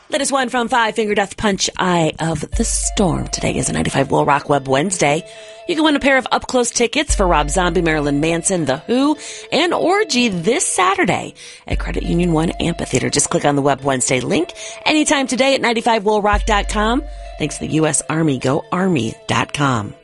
Latest one from Five Finger Death Punch, Eye of the Storm. Today is a 95 Will Rock Web Wednesday. You can win a pair of up-close tickets for Rob Zombie, Marilyn Manson, The Who, and Orgy this Saturday at Credit Union 1 Amphitheater. Just click on the Web Wednesday link anytime today at 95willrock.com. Thanks to the U.S. Army. Go Army.com.